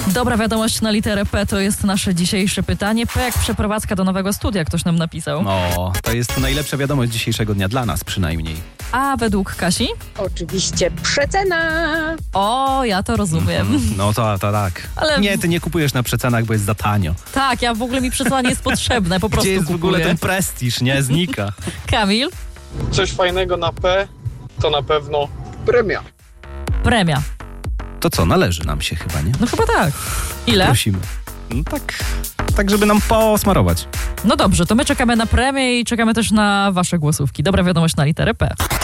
Dobra wiadomość na literę P to jest nasze dzisiejsze pytanie. P jak przeprowadzka do nowego studia, ktoś nam napisał. O, to jest najlepsza wiadomość dzisiejszego dnia, dla nas przynajmniej. A według Kasi? Oczywiście przecena. O, ja to rozumiem. No to tak. Ale- Nie, ty nie kupujesz na przecenach, bo jest za tanio. Tak, ja w ogóle mi przecena nie jest potrzebne, po prostu Gdzie jest w ogóle kupuję. ten prestiż, nie? Znika. Kamil? Coś fajnego na P to na pewno premia. Premia. To co, należy nam się chyba, nie? No chyba tak. Ile? Prosimy. No tak żeby nam posmarować. No dobrze, to my czekamy na premię i czekamy też na wasze głosówki. Dobra wiadomość na literę P.